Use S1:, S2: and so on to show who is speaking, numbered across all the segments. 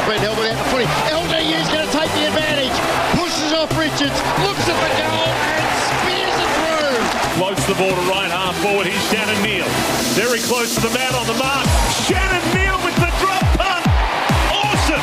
S1: been held without the footy. LDU's going to take the advantage. Pushes off Richards, looks at the goal and spears it through.
S2: Floats the ball to right half forward. Here's Shannon Neal. Very close to the man on the mark. Shannon Neal with the drop punt. Awesome.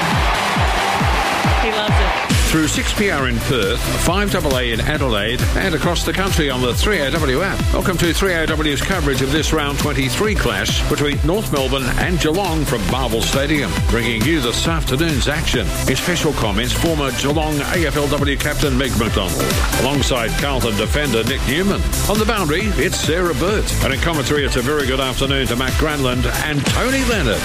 S3: He loves it.
S4: Through 6PR in Perth, 5AA in Adelaide, and across the country on the 3AW app. Welcome to 3AW's coverage of this round 23 clash between North Melbourne and Geelong from Marvel Stadium. Bringing you this afternoon's action. In special comments, former Geelong AFLW captain Meg McDonald, alongside Carlton defender Nick Newman. On the boundary, it's Sarah Burt. And in commentary, it's a very good afternoon to Matt Granlund and Tony Leonard.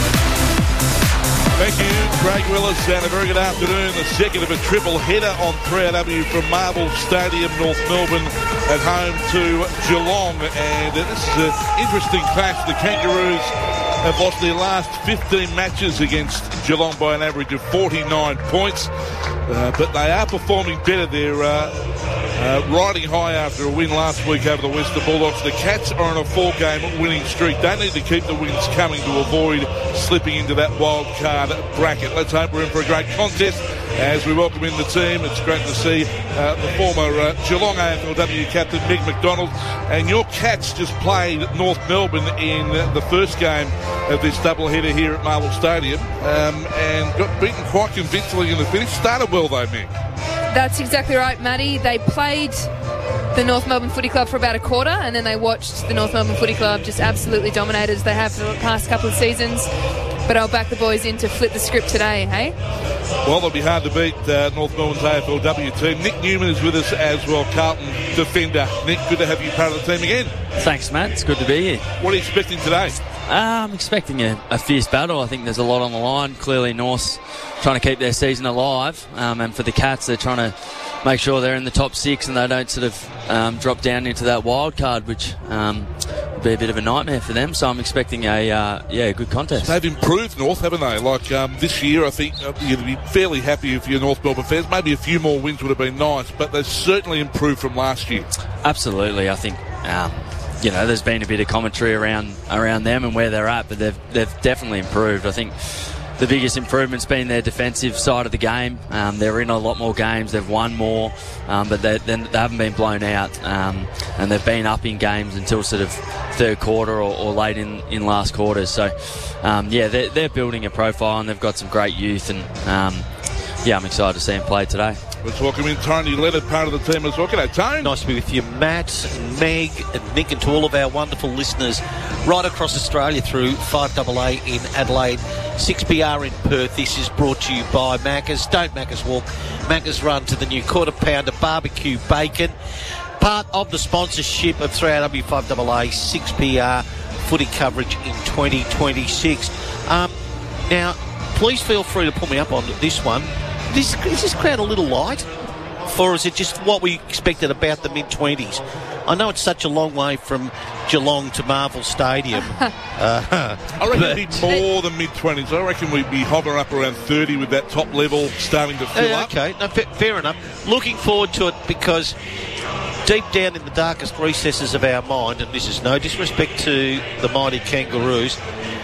S5: Thank you, Craig Willis, and a very good afternoon. The second of a triple header on 3AW from Marvel Stadium, North Melbourne, at home to Geelong. And this is an interesting clash. The Kangaroos have lost their last 15 matches against Geelong by an average of 49 points. But they are performing better. They're riding high after a win last week over the Western Bulldogs. The Cats are on a 4-game winning streak. They need to keep the wins coming to avoid slipping into that wild card bracket. Let's hope we're in for a great contest as we welcome in the team. It's great to see the former Geelong AFLW captain Meg McDonald. And your Cats just played North Melbourne in the first game of this doubleheader here at Marvel Stadium and got beaten quite convincingly in the finish. Started well though, Meg.
S6: That's exactly right, Matty. They played the North Melbourne Footy Club for about a quarter, and then they watched the North Melbourne Footy Club just absolutely dominate as they have for the past couple of seasons. But I'll back the boys in to flip the script today, hey?
S5: Well, it'll be hard to beat North Melbourne's AFLW team. Nick Newman is with us as well, Carlton defender. Nick, good to have you part of the team again.
S7: Thanks, Matt. It's good to be here.
S5: What are you expecting today?
S7: I'm expecting a fierce battle. I think there's a lot on the line. Clearly, North's trying to keep their season alive, and for the Cats, they're trying to make sure they're in the top 6 and they don't sort of drop down into that wild card, which will be a bit of a nightmare for them. So I'm expecting a good contest.
S5: They've improved, North, haven't they? Like this year, I think you'd be fairly happy if you're North Melbourne fans. Maybe a few more wins would have been nice, but they've certainly improved from last year.
S7: Absolutely, I think. There's been a bit of commentary around them and where they're at, but they've definitely improved. I think the biggest improvement's been their defensive side of the game. They're in a lot more games, they've won more, but they haven't been blown out, and they've been up in games until sort of third quarter or late in last quarters. So, they're building a profile and they've got some great youth, and I'm excited to see them play today.
S5: Let's welcome in Tony Leonard, part of the team as well. G'day, Tony.
S8: Nice to be with you, Matt, and Meg, and Nick, and to all of our wonderful listeners right across Australia through 5AA in Adelaide, 6PR in Perth. This is brought to you by Macca's. Don't Macca's walk. Macca's run to the new quarter pounder barbecue bacon. Part of the sponsorship of 3AW 5AA 6PR footy coverage in 2026. Now, please feel free to put me up on this one. Is this crowd a little light? Or is it just what we expected about the mid-20s? I know it's such a long way from Geelong to Marvel Stadium.
S5: I reckon it'd be more than mid-20s. I reckon we'd be hovering up around 30 with that top level starting to fill up.
S8: Okay, no, fair enough. Looking forward to it because deep down in the darkest recesses of our mind, and this is no disrespect to the mighty Kangaroos,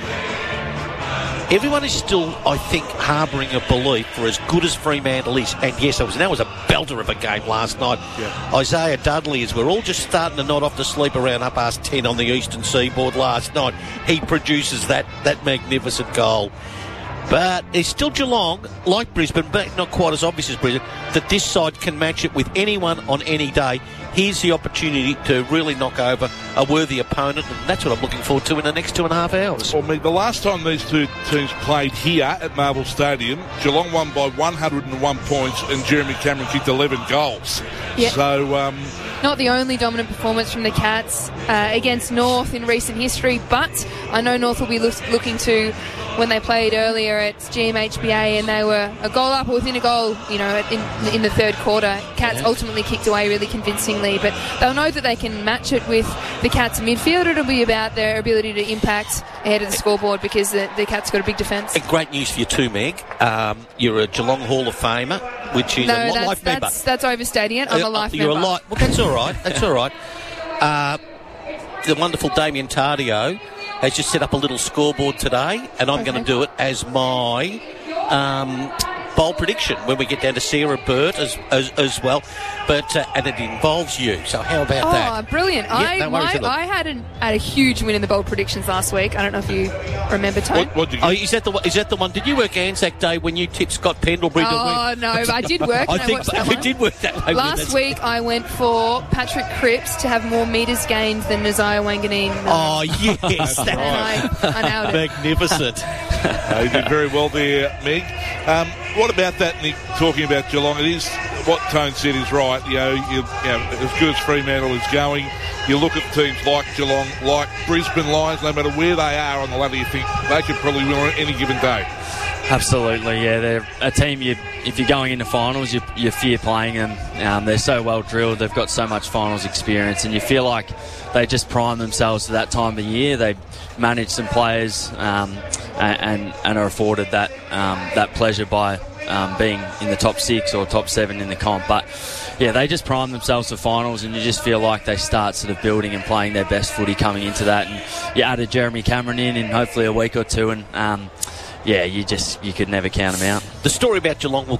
S8: everyone is still, I think, harbouring a belief for as good as Fremantle is. And yes, that was a belter of a game last night. Yeah. Isaiah Dudley, as we're all just starting to nod off to sleep around 10:30 on the eastern seaboard last night, he produces that magnificent goal. But it's still Geelong, like Brisbane, but not quite as obvious as Brisbane, that this side can match it with anyone on any day. Here's the opportunity to really knock over a worthy opponent, and that's what I'm looking forward to in the next 2.5 hours.
S5: Well, Meg, the last time these two teams played here at Marvel Stadium, Geelong won by 101 points and Jeremy Cameron kicked 11 goals.
S6: Yep.
S5: So,
S6: not the only dominant performance from the Cats against North in recent history, but I know North will be looking to when they played earlier at GMHBA and they were a goal up or within a goal, in the third quarter. Cats ultimately kicked away really convincingly, but they'll know that they can match it with the Cats midfield. It'll be about their ability to impact ahead of the scoreboard because the Cats got a big defence.
S8: And great news for you too, Meg. You're a Geelong Hall of Famer, which is a life member.
S6: That's overstating it. I'm a life member.
S8: Well, that's all right. That's all right. The wonderful Damien Tardio has just set up a little scoreboard today, and I'm going to do it as my bold prediction when we get down to Sarah Burt as well, but and it involves you. So how about that?
S6: Oh, brilliant!
S8: Yeah, no worries at all.
S6: I had a huge win in the bold predictions last week. I don't know if you remember, Tone.
S5: What did you get?
S8: Is that the one? Did you work Anzac Day when you tipped Scott Pendlebury to win?
S6: Oh no, I did work.
S8: I
S6: and
S8: think
S6: watched that
S8: we
S6: one.
S8: did work that way.
S6: Last week I went for Patrick Cripps to have more metres gained than Isaiah Wanganeen.
S8: Oh yes,
S6: and I nailed it.
S8: magnificent.
S5: You did very well there, Meg. What about that, Nick, talking about Geelong? It is, what Tone said is right. You know, as good as Fremantle is going, you look at teams like Geelong, like Brisbane Lions, no matter where they are on the ladder, you think they could probably win on any given day.
S7: Absolutely, yeah. They're a team, if you're going into finals, you fear playing them. They're so well drilled. They've got so much finals experience, and you feel like they just prime themselves for that time of year. They manage some players and are afforded that pleasure by being in the top 6 or top 7 in the comp. But yeah, they just prime themselves for finals, and you just feel like they start sort of building and playing their best footy coming into that. And you added Jeremy Cameron in hopefully a week or two, and you could never count them out.
S8: The story about Geelong will